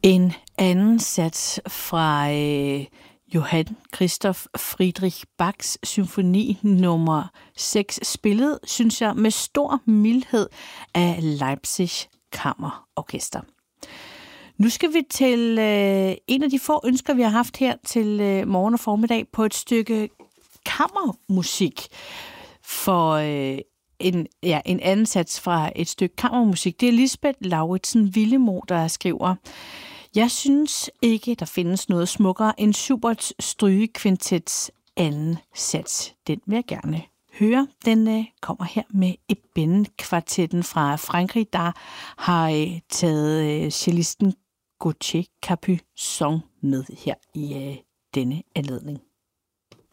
En anden sats fra Johann Christoph Friedrich Bachs symfoni nummer 6, spillet, synes jeg, med stor mildhed af Leipzig Kammerorkester. Nu skal vi til en af de få ønsker, vi har haft her til morgen og formiddag på et stykke kammermusik for en anden sats fra et stykke kammermusik. Det er Lisbeth Lauritsen-Villemo, der skriver: Jeg synes ikke, der findes noget smukkere end Schuberts strygekvintets anden sats. Den vil jeg gerne høre. Den kommer her med Ebene-kvartetten fra Frankrig, der har taget cellisten Gauthier Capuçon med her i denne anledning.